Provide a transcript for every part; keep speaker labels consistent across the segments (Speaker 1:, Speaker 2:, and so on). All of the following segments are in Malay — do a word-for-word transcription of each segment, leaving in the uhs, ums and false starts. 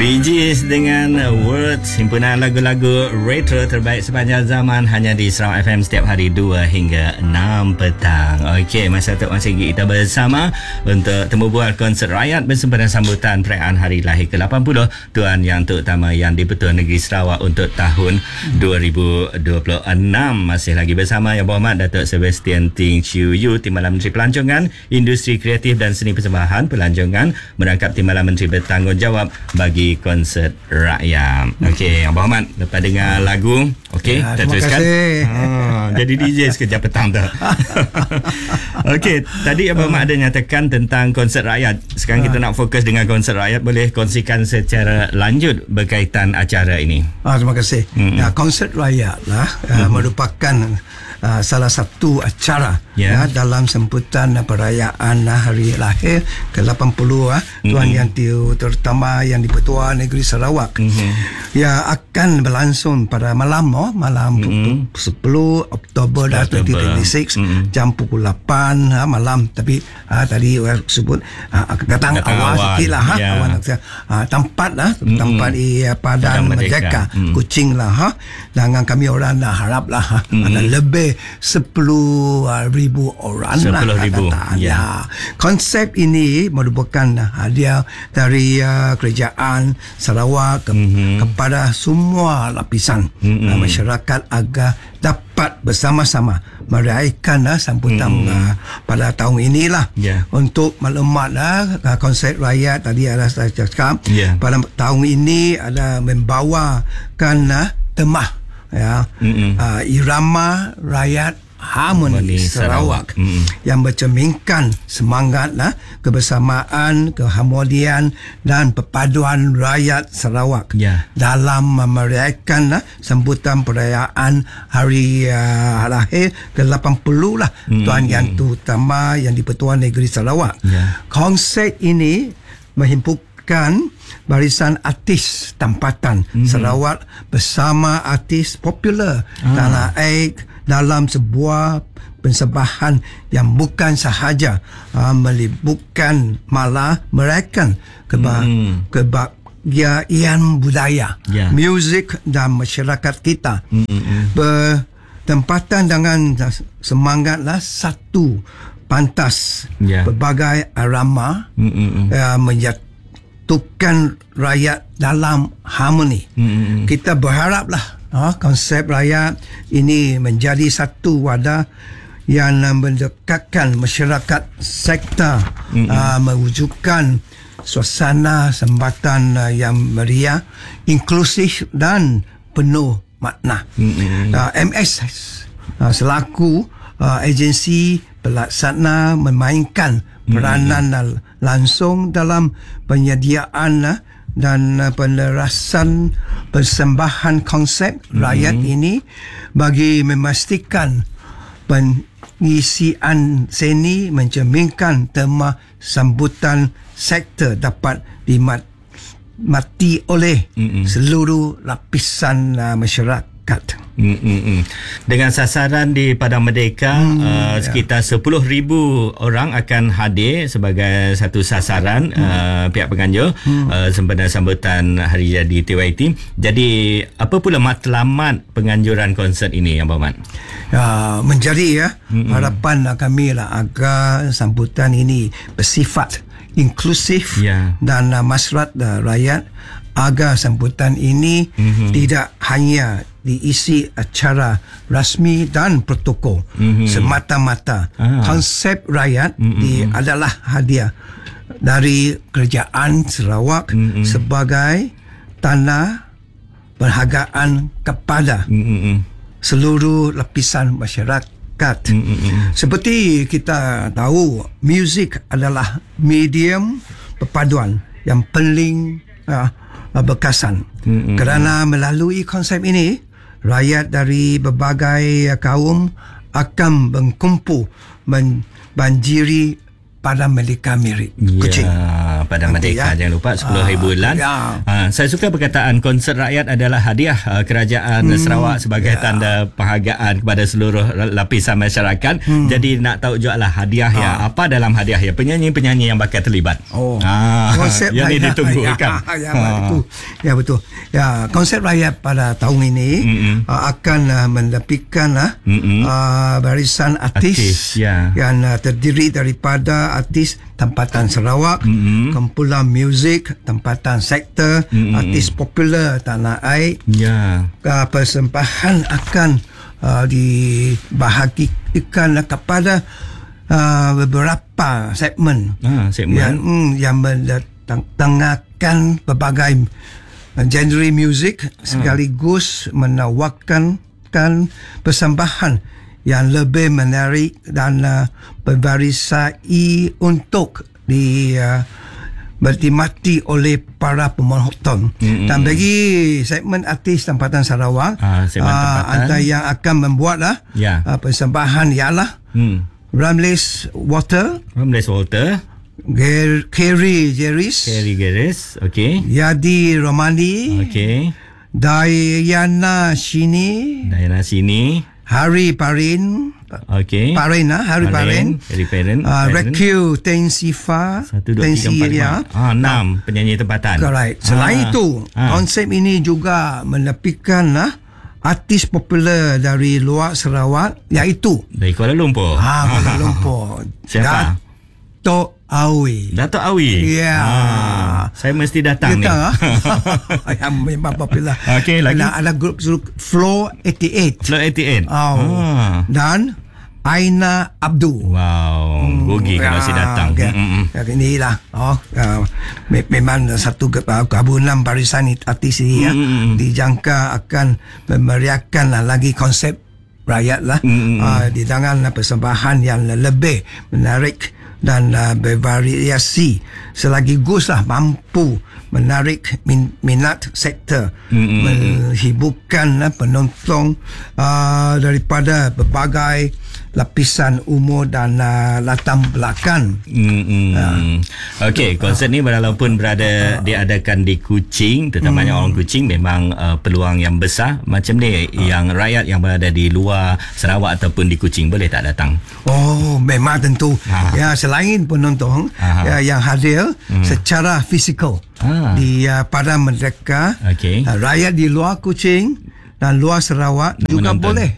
Speaker 1: Bee Gees dengan Words, himpunan lagu-lagu retro terbaik sepanjang zaman, hanya di Sarawak F M setiap hari dua hingga enam petang. Okey, masa tu masih kita bersama untuk temu bual konsert rakyat bersempena sambutan perayaan hari lahir ke lapan puluh Tuan Yang Terutama Yang di-Pertuan Negeri Sarawak untuk tahun dua ribu dua puluh enam. Masih lagi bersama Yang Berhormat Datuk Sebastian Ting Chiu Yu, Timbalan Menteri Pelancongan, Industri Kreatif dan Seni Persembahan Pelancongan, merangkap Timbalan Menteri Bertanggungjawab bagi konsert rakyat. Okey, Yang Berhormat, lepas dengar lagu, okey,
Speaker 2: ya,
Speaker 1: kita teruskan. Ha, jadi D J sekejap petang tu. Okey, tadi Yang Berhormat ada nyatakan tentang konsert rakyat. Sekarang kita nak fokus dengan konsert rakyat. Boleh kongsikan secara lanjut berkaitan acara ini?
Speaker 2: Ah, terima kasih. Mm-hmm. Ya, konsert rakyat lah mm-hmm. uh, merupakan uh, salah satu acara yeah. ya, dalam sambutan uh, perayaan uh, hari lahir ke lapan puluh uh, mm-hmm. Tuan Yang Terutama Yang di-Pertuan Negeri Sarawak mm-hmm. yang akan berlangsung pada malam oh, malam mm-hmm. sepuluh Oktober dua ribu dua puluh enam mm-hmm. jam pukul lapan uh, malam. Tapi uh, tadi uh, sebut uh, datang, datang awal, awal sikit lah yeah. awal, uh, tempat lah mm-hmm. tempat di uh, Padang Merdeka mm-hmm. Kuching lah ha. Dengan kami orang dah harap lah ha. mm-hmm. ada lebih sepuluh ribu orang
Speaker 1: sepuluh ribu
Speaker 2: lah, ya. ya. Konsep ini merupakan hadiah dari uh, kerajaan Sarawak ke, mm-hmm. kepada semua lapisan mm-hmm. uh, masyarakat agar dapat bersama-sama meraihkan uh, sambutan mm-hmm. uh, pada tahun inilah. Yeah. Untuk maklumat uh, konsep rakyat tadi ada saya cakap yeah. pada tahun ini ada membawakan uh, temah ya mm-hmm. uh, irama rakyat Harmoni Sarawak, Sarawak. Mm. yang bercerminkan semangat lah, kebersamaan, keharmonian dan perpaduan rakyat Sarawak yeah. dalam merayakan lah, sambutan perayaan hari uh, lahir ke lapan puluh lah mm. Tuan Yang Terutama Yang di-Pertuan Negeri Sarawak. Yeah. Konsep ini menghimpunkan barisan artis tempatan mm-hmm. Sarawak bersama artis popular ah. tanah air dalam sebuah persembahan yang bukan sahaja uh, melibatkan malah meraihkan keba- mm. kebahagiaan budaya, yeah. muzik dan masyarakat kita. Mm-hmm. Bertempatan dengan semangatlah satu pantas yeah. berbagai arama mm-hmm. uh, menyatukan rakyat dalam harmoni. Mm-hmm. Kita berharaplah uh, konsep rakyat ini menjadi satu wadah yang mendekatkan masyarakat sektor, mm-hmm. uh, mewujudkan suasana sambatan uh, yang meriah, inklusif dan penuh makna. Mm-hmm. uh, M S uh, selaku uh, agensi pelaksana memainkan peranan mm-hmm. langsung dalam penyediaan uh, dan uh, penerasan persembahan konsep mm-hmm. rakyat ini bagi memastikan pengisian seni mencerminkan tema sambutan sektor dapat dinikmati oleh mm-hmm. seluruh lapisan uh, masyarakat.
Speaker 1: Mm-mm. Dengan sasaran di Padang Merdeka mm, uh, sekitar yeah. sepuluh ribu orang akan hadir sebagai satu sasaran mm. uh, pihak penganjur mm. uh, sempena sambutan hari jadi T Y T. Jadi apa pula matlamat penganjuran konsert ini, Yang Berhormat?
Speaker 2: Uh, menjadi ya Mm-mm. harapan kami lah agar sambutan ini bersifat inklusif yeah. dan uh, masyarakat uh, rakyat, agar sambutan ini mm-hmm. tidak hanya diisi acara rasmi dan protokol mm-hmm. semata-mata. Ah. Konsep rakyat mm-hmm. di, adalah hadiah dari kerajaan Sarawak mm-hmm. sebagai tanda penghargaan kepada mm-hmm. seluruh lapisan masyarakat. Mm-hmm. Seperti kita tahu, muzik adalah medium perpaduan yang paling uh, berkesan. Mm-hmm. Kerana melalui konsep ini, rakyat dari berbagai kaum akan berkumpul membanjiri pada Merdeka Kuching.
Speaker 1: Ya, pada
Speaker 2: Nanti,
Speaker 1: Merdeka.
Speaker 2: ya.
Speaker 1: Jangan lupa sepuluh hari
Speaker 2: Ah,
Speaker 1: bulan.
Speaker 2: ya.
Speaker 1: Ah, saya suka perkataan konsert rakyat adalah hadiah uh, kerajaan hmm, Sarawak sebagai ya. tanda penghargaan kepada seluruh lapisan masyarakat. Hmm. Jadi nak tahu juga lah hadiah ya.
Speaker 2: Ah.
Speaker 1: Apa dalam hadiah ya? Penyanyi-penyanyi yang bakal terlibat.
Speaker 2: Oh.
Speaker 1: Ah,
Speaker 2: konsep
Speaker 1: yang ini
Speaker 2: rakyat,
Speaker 1: ditunggu
Speaker 2: ya,
Speaker 1: kan.
Speaker 2: Ya, ya, betul. Ya betul. Ya, konsep rakyat pada tahun ini uh, akan uh, menepikan uh, uh, barisan artis,
Speaker 1: artis ya.
Speaker 2: yang uh, terdiri daripada artis tempatan Sarawak,
Speaker 1: mm-hmm.
Speaker 2: kumpulan muzik tempatan sektor, mm-hmm. artis popular tanah air.
Speaker 1: Ya.
Speaker 2: Uh, persembahan akan uh, dibahagikan uh, kepada uh, beberapa segmen,
Speaker 1: ah, segmen.
Speaker 2: yang, mm, yang mendatangkan berbagai genre muzik sekaligus hmm. menawarkan persembahan yang lebih menarik dan uh, berbarisai untuk di uh, bernikmati oleh para penonton. Mm-hmm. Dan bagi segmen artis tempatan Sarawak,
Speaker 1: ah, segmen tempatan.
Speaker 2: Uh, antara yang akan membuatlah
Speaker 1: yeah.
Speaker 2: uh, persembahan ialah hmm. Ramlis Water,
Speaker 1: Ramlis Water,
Speaker 2: Ger- Kerry Jeris,
Speaker 1: Kerry Jeris, okey.
Speaker 2: Yadi Romani,
Speaker 1: okey.
Speaker 2: Diana Shini,
Speaker 1: Diana Shini,
Speaker 2: Hari Parin,
Speaker 1: okey.
Speaker 2: Parin, ah, Hari Parin,
Speaker 1: Hari Parin,
Speaker 2: uh, Rekyu Ten Sifa,
Speaker 1: satu, dua, tiga, empat, lima. Ah, enam penyanyi tempatan.
Speaker 2: Correct. Selain
Speaker 1: ah.
Speaker 2: itu,
Speaker 1: ah.
Speaker 2: konsep ini juga menepikan ah, artis popular dari luar Sarawak, iaitu
Speaker 1: dari Kuala Lumpur.
Speaker 2: Ah, Kuala Lumpur.
Speaker 1: Siapa?
Speaker 2: Dato' Awi.
Speaker 1: Dato' Awi.
Speaker 2: Ya. Yeah.
Speaker 1: Ah, saya mesti datang
Speaker 2: Kita,
Speaker 1: ni.
Speaker 2: yang memang popular.
Speaker 1: Okey, lagi.
Speaker 2: Ada, ada grup Floor lapan puluh lapan.
Speaker 1: Floor lapan puluh lapan.
Speaker 2: Oh.
Speaker 1: Ah.
Speaker 2: Dan Aina Abdul.
Speaker 1: Wow, hmm, rugi kalau
Speaker 2: ya,
Speaker 1: si datang.
Speaker 2: Okay.
Speaker 1: Mm-mm.
Speaker 2: Ya, inilah. Oh, uh, me- memang satu uh, gabungan barisan artis ini ya, dijangka akan memeriahkan uh, lagi konsep rakyat lah. Uh, di tangan uh, persembahan yang lebih menarik dan uh, bervariasi sekaligus lah mampu menarik min, minat sektor, mm-hmm. menghiburkan uh, penonton uh, daripada berbagai lapisan umur dan uh, latar belakang.
Speaker 1: Mm-hmm. Uh, Okey, konsert ni walaupun berada uh, diadakan di Kuching, terutamanya mm. orang Kuching, memang uh, peluang yang besar. Macam ni, uh. yang rakyat yang berada di luar Sarawak ataupun di Kuching boleh tak datang?
Speaker 2: Oh, memang tentu. Uh. Ya, selain penonton uh-huh. ya, yang hadir mm. secara fizikal uh. di uh, pada Merdeka,
Speaker 1: okay.
Speaker 2: uh, rakyat di luar Kuching dan luar Sarawak juga menonton. Boleh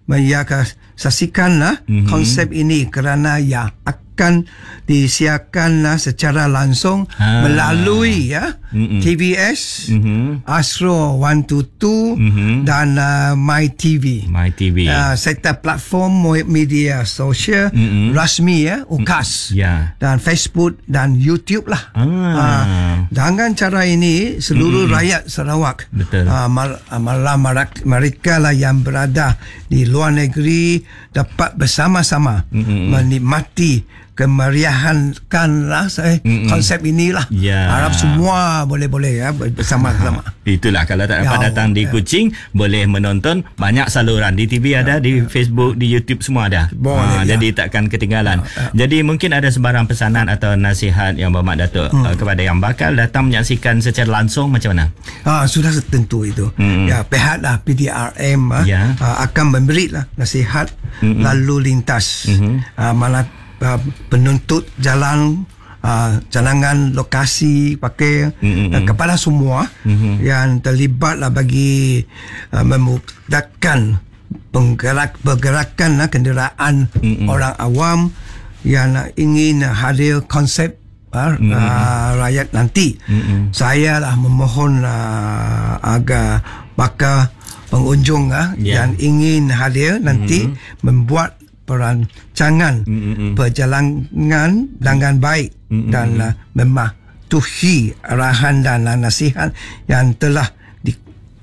Speaker 2: menyaksikanlah mm-hmm. konsep ini kerana ya akan disiarkan secara langsung ah. melalui ya mm-hmm. T V S, mm-hmm. Astro seratus dua puluh dua mm-hmm. dan uh, My T V.
Speaker 1: My T V.
Speaker 2: Uh, serta platform media sosial mm-hmm. rasmi ya, U K A S. Yeah. Dan Facebook dan YouTube lah. Ah. Uh, dengan cara ini seluruh mm-hmm. rakyat Sarawak, betul. Uh, mal- malah mereka lah yang berada di luar negeri dapat bersama-sama mm-hmm. menikmati kemeriahan kan lah saya mm-mm. konsep inilah ya. Harap semua boleh-boleh ya bersama-sama.
Speaker 1: Itulah kalau tak dapat ya, datang di ya. Kuching, boleh menonton banyak saluran di T V ada, ya, di ya. Facebook, di YouTube semua ada. Boleh, ha, ya. Jadi takkan ketinggalan. Ya, ya. Jadi mungkin ada sebarang pesanan atau nasihat yang Berhormat Datuk hmm. uh, kepada yang bakal datang menyaksikan secara langsung macam mana?
Speaker 2: Ah, sudah tentu itu. Hmm. Ya, pihak lah P D R M ya. uh, akan memberilah nasihat hmm. lalu lintas. Hmm. Uh, mana Uh, penuntut jalan uh, jalangan lokasi pakai mm-hmm. uh, kepada semua mm-hmm. yang terlibat lah bagi uh, memudahkan penggerak, pergerakan uh, kenderaan mm-hmm. orang awam yang uh, ingin uh, hadir konsep uh, mm-hmm. uh, rakyat nanti. Mm-hmm. Saya lah memohon uh, agar bakal pengunjung uh, yeah. yang ingin hadir nanti mm-hmm. membuat perancangan mm-hmm. perjalanan dengan baik mm-hmm. dan uh, mematuhi arahan dan uh, nasihat yang telah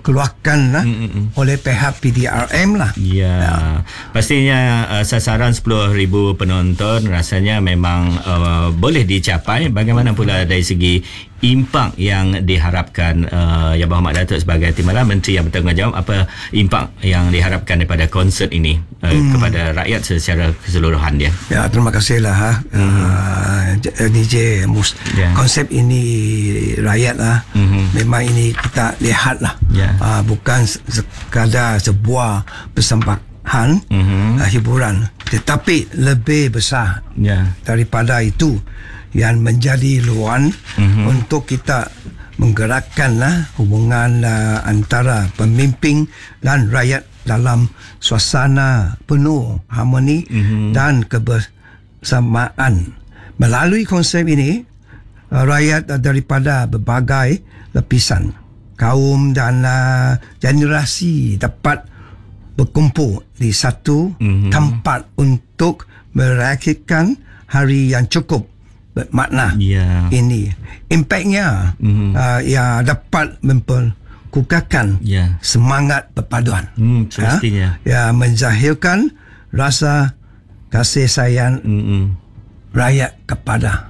Speaker 2: dikeluarkan lah Mm-mm. oleh pihak P D R M lah.
Speaker 1: Ya, ya. Pastinya uh, sasaran sepuluh ribu penonton rasanya memang uh, boleh dicapai. Bagaimana pula dari segi impak yang diharapkan uh, Yang Berhormat Datuk sebagai Timbalan Menteri yang bertanggungjawab, apa impak yang diharapkan daripada konsert ini uh, hmm. kepada rakyat secara keseluruhan dia?
Speaker 2: Ya, terima kasihlah ha. hmm. uh, D J Mus. Yeah. Konsep ini rakyat lah. Hmm. Memang ini kita lihat lah. Yeah. Uh, bukan sekadar sebuah persembahan mm-hmm. uh, hiburan, tetapi lebih besar yeah. daripada itu yang menjadi luahan mm-hmm. untuk kita menggerakkanlah hubungan uh, antara pemimpin dan rakyat dalam suasana penuh harmoni mm-hmm. dan kebersamaan. Melalui konsep ini, uh, rakyat uh, daripada berbagai lapisan, kaum dan uh, generasi dapat berkumpul di satu mm-hmm. tempat untuk merayakan hari yang cukup bermakna yeah. ini. Impaknya mm-hmm. uh, yang dapat memperkukuhkan yeah. semangat perpaduan mm, semestinya. Ya, yang menzahirkan rasa kasih sayang mm-hmm. rakyat kepada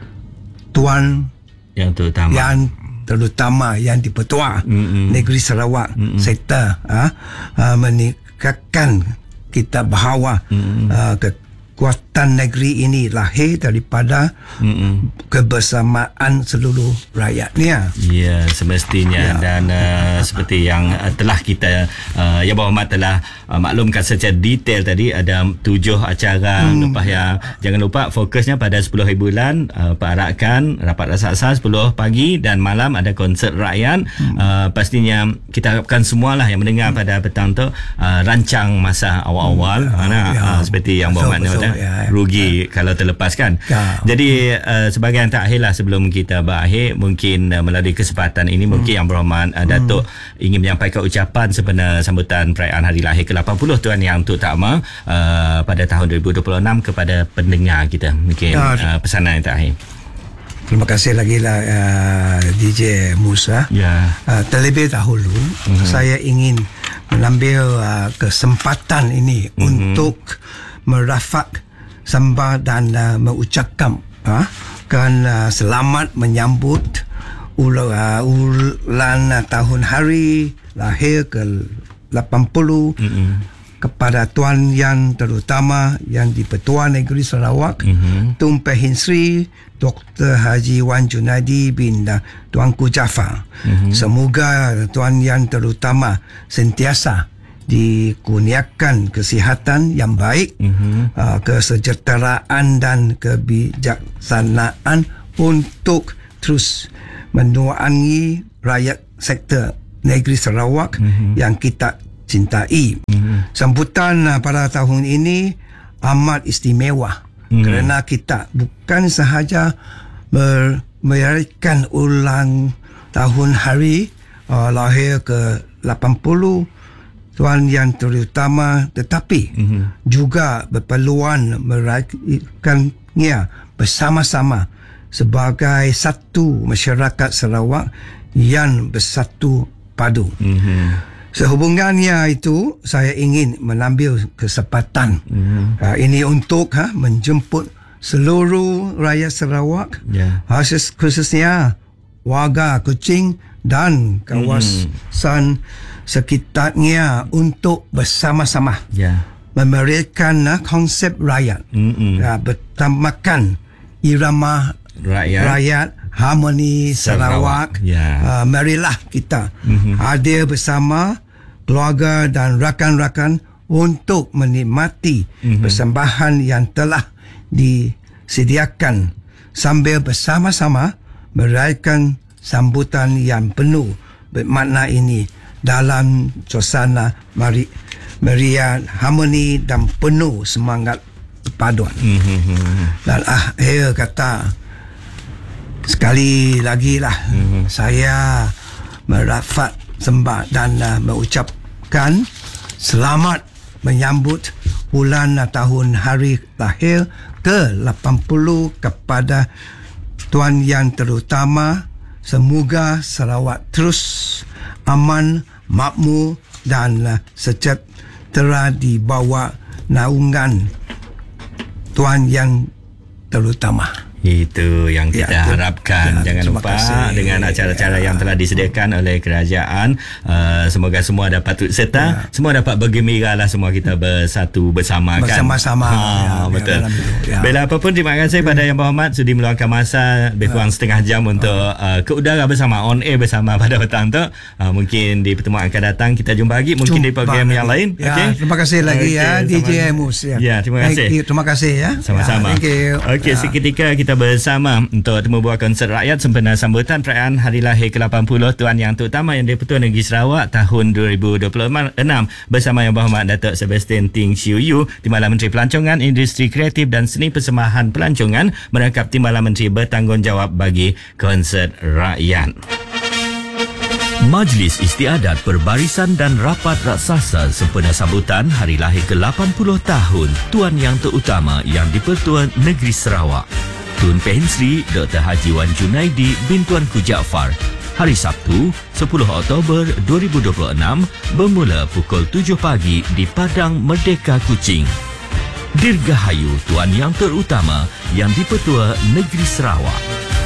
Speaker 2: Tuan
Speaker 1: yang terutama
Speaker 2: yang terutama yang di-Pertua mm-hmm. negeri Sarawak mm-hmm. serta uh, uh, meningkatkan kita bahawa mm-hmm. uh, kekuatan negeri ini lahir daripada mm-mm. kebersamaan seluruh rakyatnya.
Speaker 1: Ya, semestinya. Ya. Dan uh, seperti yang uh, telah kita uh, Yang Berhormat telah uh, maklumkan secara detail tadi, ada tujuh acara. Hmm. Lepas yang jangan lupa fokusnya pada sepuluh hari bulan, uh, perarakan rapat raksasa sepuluh pagi dan malam ada konsert rakyat. Hmm. Uh, pastinya kita harapkan semualah yang mendengar hmm. pada petang tu uh, rancang masa awal-awal hmm. mana ya. uh, seperti Yang Berhormat kata ya, rugi ya. kalau terlepaskan. Ya. Jadi uh, sebagai yang terakhir lah sebelum kita berakhir, mungkin uh, melalui kesempatan ini hmm. mungkin Yang Berhormat uh, Datuk hmm. ingin menyampaikan ucapan sempena sambutan perayaan hari lahir ke lapan puluh Tuan Yang Terutama uh, pada tahun dua ribu dua puluh enam kepada pendengar kita. Mungkin ya. uh, pesanan yang terakhir.
Speaker 2: Terima kasih lagi lah uh, D J Musa. Ya. Uh, terlebih dahulu hmm. saya ingin mengambil uh, kesempatan ini hmm. untuk merafak sembah dan uh, mengucapkan uh, kan uh, selamat menyambut ul- uh, ulang uh, tahun hari lahir ke lapan puluh mm-hmm. kepada Tuan Yang Terutama yang di-Pertua Negeri Sarawak mm-hmm. Tumpeng Sri Doktor Haji Wan Junaidi bin uh, Tuanku Jaafar. Mm-hmm. Semoga Tuan Yang Terutama sentiasa dikurniakan kesihatan yang baik, mm-hmm. uh, kesejahteraan dan kebijaksanaan untuk terus menuangi rakyat sektor negeri Sarawak mm-hmm. yang kita cintai. Mm-hmm. Sambutan uh, pada tahun ini amat istimewa mm-hmm. kerana kita bukan sahaja ber- merayakan ulang tahun hari uh, lahir ke lapan puluh Tuan Yang Terutama, tetapi mm-hmm. juga berpeluang merayakannya bersama-sama sebagai satu masyarakat Sarawak yang bersatu padu. Mm-hmm. Sehubungannya itu, saya ingin mengambil kesempatan mm-hmm. uh, ini untuk ha, menjemput seluruh rakyat Sarawak, yeah. khusus, khususnya warga Kuching dan kawasan mm-hmm. sekitarnya untuk bersama-sama yeah. memeriahkan uh, konsep rakyat uh, bertemakan irama rakyat, rakyat harmoni Sarawak. Sarawak. Yeah. Uh, marilah kita mm-hmm. hadir bersama keluarga dan rakan-rakan untuk menikmati mm-hmm. persembahan yang telah disediakan sambil bersama-sama merayakan sambutan yang penuh bermakna ini dalam suasana mari, meriah, harmoni dan penuh semangat perpaduan. Mm-hmm. Dan akhir kata, sekali lagi lah mm-hmm. saya merafat sembah dan uh, mengucapkan selamat menyambut bulan uh, tahun hari lahir ke lapan puluh kepada Tuan Yang Terutama. Semoga Sarawak terus aman, makmur dan uh, sejahtera di bawah naungan Tuhan yang terutama.
Speaker 1: Itu yang kita ya, harapkan. Ya, jangan lupa kasih. Dengan acara-acara ya. yang telah disediakan oleh kerajaan, uh, semoga semua dapat turut serta, ya. semua dapat bergembira lah, semua kita bersatu bersama kan.
Speaker 2: Bersama-sama.
Speaker 1: Ha,
Speaker 2: ya,
Speaker 1: betul.
Speaker 2: Ya.
Speaker 1: Bila apapun, terima kasih pada Yang Berhormat sudi meluangkan masa lebih kurang ya. setengah jam untuk uh, ke udara bersama, on air bersama pada petang tu. Uh, mungkin di pertemuan akan datang kita jumpa lagi, mungkin jumpa di program lagi. yang lain.
Speaker 2: Ya,
Speaker 1: okay?
Speaker 2: Terima kasih lagi okay, ya D J Amos ya.
Speaker 1: Ya, terima kasih.
Speaker 2: You, terima kasih ya.
Speaker 1: Sama-sama.
Speaker 2: Ya,
Speaker 1: Okey,
Speaker 2: ya.
Speaker 1: seketika kita kita bersama untuk temu bual konsert rakyat sempena sambutan perayaan Hari Lahir ke lapan puluh Tuan Yang Terutama Yang di-Pertua Negeri Sarawak tahun dua ribu dua puluh enam bersama Yang Berhormat Datuk Sebastian Ting Siu Yu, Timbalan Menteri Pelancongan, Industri Kreatif dan Seni Persembahan Pelancongan, merangkap Timbalan Menteri bertanggungjawab bagi konsert rakyat.
Speaker 3: Majlis Istiadat Perbarisan dan Rapat Raksasa sempena sambutan Hari Lahir ke lapan puluh tahun Tuan Yang Terutama Yang di-Pertua Negeri Sarawak, Tun Pehin Sri Doktor Haji Wan Junaidi bin Tuanku Jaafar, hari Sabtu sepuluh Oktober dua ribu dua puluh enam bermula pukul tujuh pagi di Padang Merdeka Kuching. Dirgahayu Tuan Yang Terutama Yang di-Pertua Negeri Sarawak.